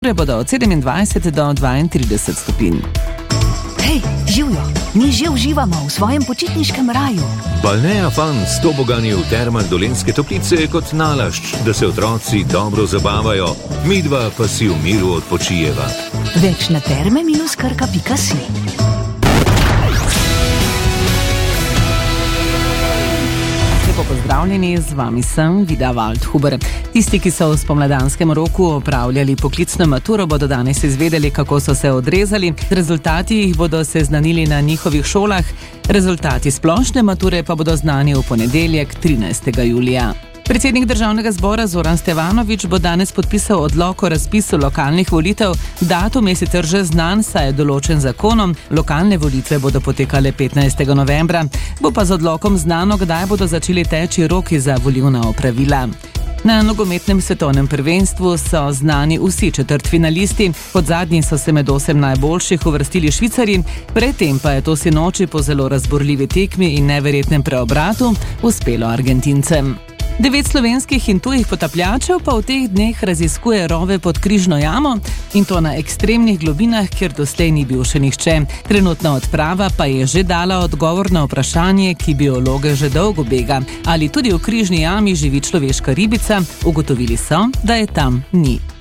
bodo od 27 do 32 stopinj. Hej, živjo, mi že uživamo v svojem počitniškem raju. Balnea Fun s toboganji v termah Dolenjske Toplice je kot nalašč, da se otroci dobro zabavajo, midva pa si v miru odpočijeva. Več na terme-krka.si. Lepo pozdravljeni, z vami sem Vida Waldhuber. Tisti, ki so v spomladanskem roku opravljali poklicno maturo, bodo danes izvedeli, kako so se odrezali. Rezultati jih bodo seznanili na njihovih šolah. Rezultati splošne mature pa bodo znani v ponedeljek, 13. julija. Predsednik Državnega zbora Zoran Stevanović bo danes podpisal odlok o razpisu lokalnih volitev. Datum je sicer že znan, saj je določen zakonom. Lokalne volitve bodo potekale 15. novembra. Bo pa z odlokom znano, kdaj bodo začeli teči roki za volilna opravila. Na nogometnem svetovnem prvenstvu so znani vsi četrtfinalisti. Kot zadnji so se med 8 najboljših uvrstili Švicarji, predtem pa je to sinoči po zelo razburljivi tekmi in neverjetnem preobratu uspelo Argentincem. 9 slovenskih in tujih potapljačev pa v teh dneh raziskuje rove pod Križno jamo, in to na ekstremnih globinah, kjer doslej ni bil še nihče. Trenutna odprava pa je že dala odgovor na vprašanje, ki biologe že dolgo bega. Ali tudi v Križni jami živi človeška ribica? Ugotovili so, da je tam ni.